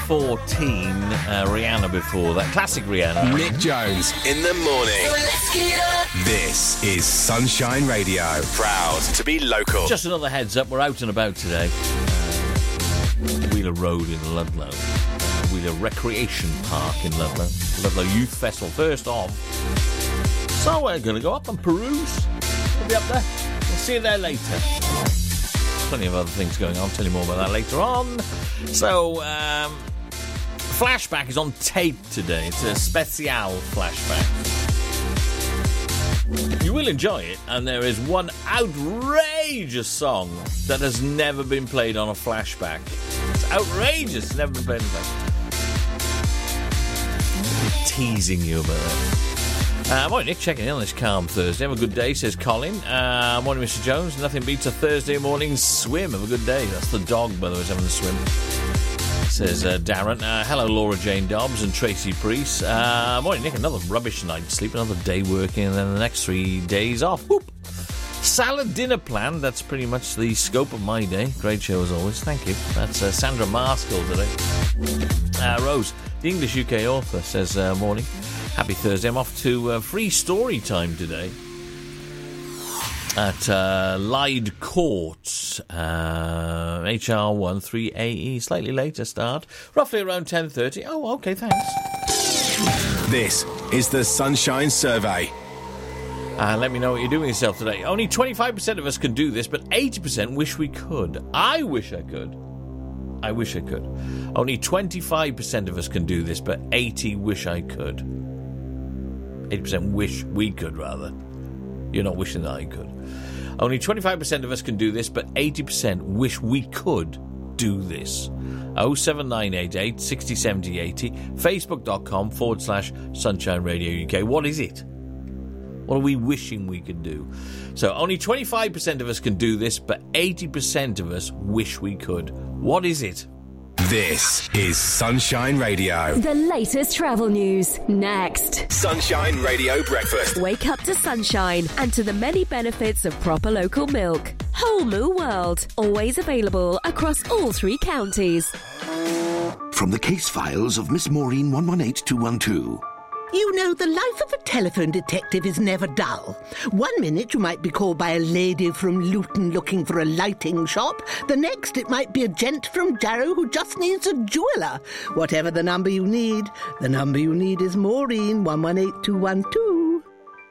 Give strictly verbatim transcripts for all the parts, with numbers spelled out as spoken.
fourteen. Uh, Rihanna before that. Classic Rihanna. Nick Jones in the morning. Let's get up. This is Sunshine Radio. Proud to be local. Just another heads up, we're out and about today. Wheeler Road in Ludlow. Wheeler Recreation Park in Ludlow. Ludlow Youth Festival. First off. So we're going to go up and peruse. We'll be up there. We'll see you there later. Plenty of other things going on. I'll tell you more about that later on. So, um, Flashback is on tape today. It's a special flashback. You will enjoy it, and there is one outrageous song that has never been played on a flashback. It's outrageous. It's never been played on a flashback. I'm teasing you about it. Uh, morning, Nick. Checking in on this calm Thursday. Have a good day, says Colin. Uh, morning, Mister Jones. Nothing beats a Thursday morning swim. Have a good day. That's the dog, by the way, is having a swim. Says uh, Darren. Uh, hello, Laura Jane Dobbs and Tracy Priest. Uh, morning, Nick. Another rubbish night's sleep, another day working, and then the next three days off. Whoop. Salad dinner plan. That's pretty much the scope of my day. Great show as always. Thank you. That's uh, Sandra Marskell today. Uh, Rose, the English U K author, says uh, morning. Happy Thursday. I'm off to uh, free story time today at uh, Lyde Court, uh, H R one three A E. Slightly later start, roughly around ten thirty. Oh, okay, thanks. This is the Sunshine Survey. Uh, let me know what you're doing yourself today. Only twenty-five percent of us can do this, but eighty percent wish we could. I wish I could. I wish I could. Only twenty-five percent of us can do this, but eighty wish I could. eighty percent wish we could, rather. You're not wishing that I could. Only twenty-five percent of us can do this, but eighty percent wish we could do this. oh seven nine eight eight, six zero seven zero eight zero, facebook.com forward slash Sunshine Radio U K. What is it? What are we wishing we could do? So only twenty-five percent of us can do this, but eighty percent of us wish we could. What is it? This is Sunshine Radio. The latest travel news, next. Sunshine Radio Breakfast. Wake up to sunshine and to the many benefits of proper local milk. Whole Moo World, always available across all three counties. From the case files of Miss Maureen one one eight two one two. You know, the life of a telephone detective is never dull. One minute you might be called by a lady from Luton looking for a lighting shop. The next it might be a gent from Jarrow who just needs a jeweller. Whatever the number you need, the number you need is Maureen one one eight two one two.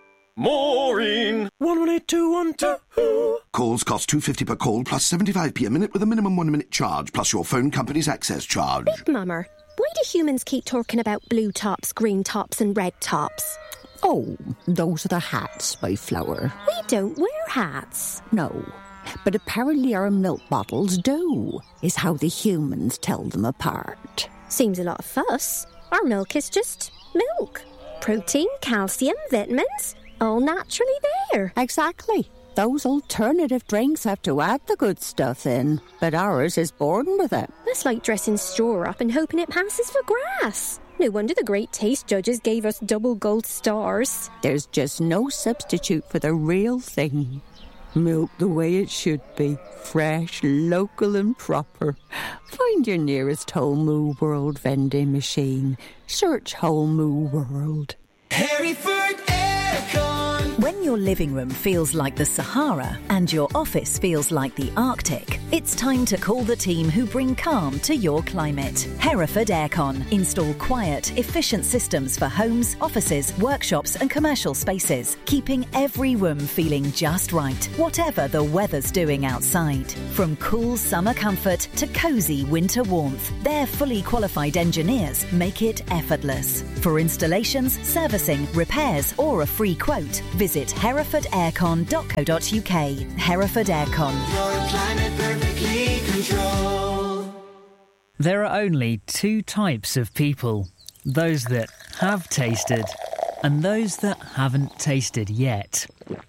Maureen one one eight two one two. Calls cost two pounds fifty per call plus seventy-five p a minute with a minimum one minute charge plus your phone company's access charge. Big Mama, why do humans keep talking about blue tops, green tops and red tops? Oh, those are the hats by Flower. We don't wear hats. No, but apparently our milk bottles do, is how the humans tell them apart. Seems a lot of fuss. Our milk is just milk. Protein, calcium, vitamins, all naturally there. Exactly. Those alternative drinks have to add the good stuff in, but ours is born with it. That's like dressing straw up and hoping it passes for grass. No wonder the great taste judges gave us double gold stars. There's just no substitute for the real thing. Milk the way it should be. Fresh, local and proper. Find your nearest Whole Moo World vending machine. Search Whole Moo World. Hereford Aircon. When your living room feels like the Sahara and your office feels like the Arctic, it's time to call the team who bring calm to your climate. Hereford Aircon. Install quiet, efficient systems for homes, offices, workshops and commercial spaces, keeping every room feeling just right, whatever the weather's doing outside. From cool summer comfort to cosy winter warmth, their fully qualified engineers make it effortless. For installations, servicing, repairs or a free quote, visit hereford aircon dot co dot uk. Hereford Aircon. Your climate perfectly controlled. There are only two types of people. Those that have tasted and those that haven't tasted yet.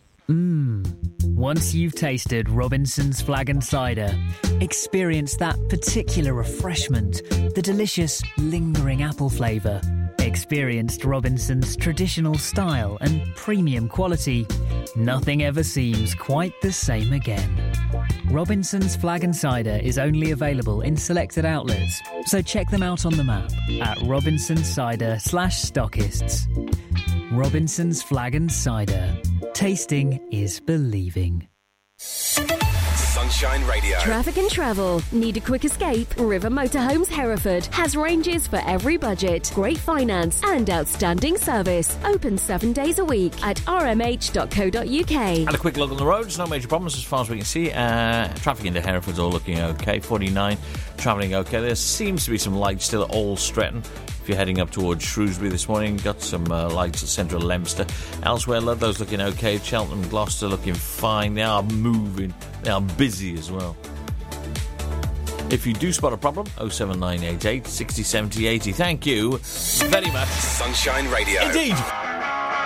Mmm. Once you've tasted Robinson's Flag and Cider, experience that particular refreshment, the delicious, lingering apple flavour. Experienced Robinson's traditional style and premium quality. Nothing ever seems quite the same again. Robinson's Flag and Cider is only available in selected outlets, so check them out on the map at Robinson's Cider slash stockists. Robinson's Flag and Cider. Tasting is believing. Sunshine Radio. Traffic and travel. Need a quick escape? River Motorhomes Hereford has ranges for every budget, great finance and outstanding service. Open seven days a week at r m h dot co dot u k. And a quick look on the roads. No major problems as far as we can see. Uh, traffic into Hereford's all looking okay. forty-nine travelling okay. There seems to be some lights still at All Stretton. If you're heading up towards Shrewsbury this morning, got some uh, lights at Central Leominster. Elsewhere, Ludlow's looking okay. Cheltenham, Gloucester looking fine. They are moving. They are busy as well. If you do spot a problem, oh seven nine eight eight, six oh, seven oh, eighty. Thank you very much. Sunshine Radio. Indeed.